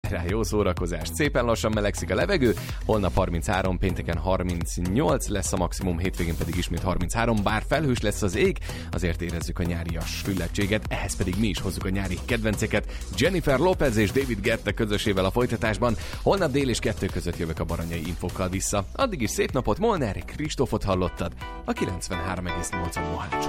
Hajrá, jó szórakozást! Szépen lassan melegszik a levegő, holnap 33, pénteken 38 lesz a maximum, hétvégén pedig ismét 33, bár felhős lesz az ég, azért érezzük a nyárias füllettséget, ehhez pedig mi is hozzuk a nyári kedvenceket Jennifer Lopez és David Guetta közösével a folytatásban. Holnap dél és 2 között jövök a Baranyai infókkal vissza. Addig is szép napot, Molnár Kristófot hallottad a 93,8-on Mohácson.